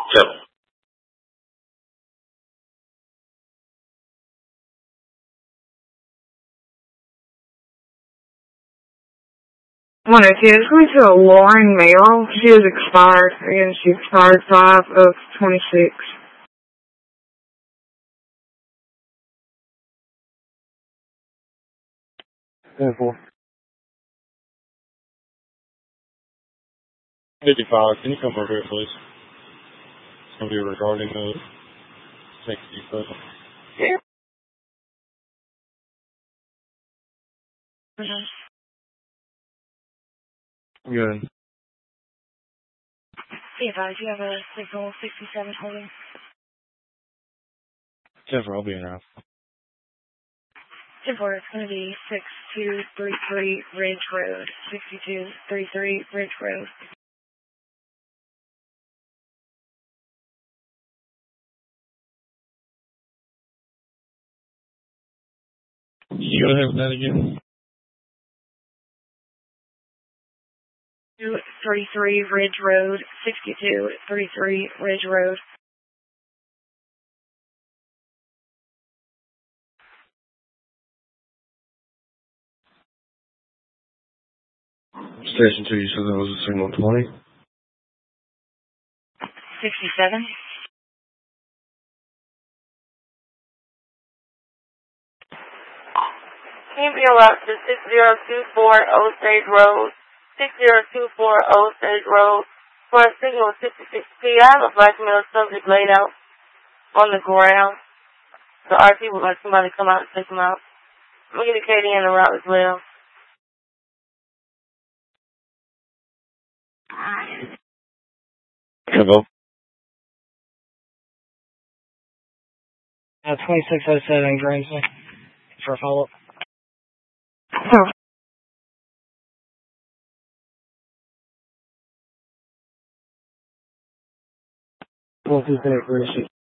Yep. 102 is going to a Lauren Mail. She is expired. Again, she expired 5 of 26. Ten four. 55, can you come over here, please? It's going to be regarding the safety person. Yeah. Good. Be advised, you have a signal 67 holding. 10-4, I'll be in now. 10-4, it's going to be 6233 Ridge Road. 6233 Ridge Road. You go ahead with that again? 3233 Ridge Road. 6233 Ridge Road. Station 2, you said that was a signal 20? 67. Can you be allowed to 6024 Osage Road, 6024 Osage Road, for a signal 56P? I have a black male subject laid out on the ground. The RT would like somebody to come out and take him out. I'm going to get a KD in the route as well. Hello? 2607 Gransley for a follow-up. Oh. Well, who's going to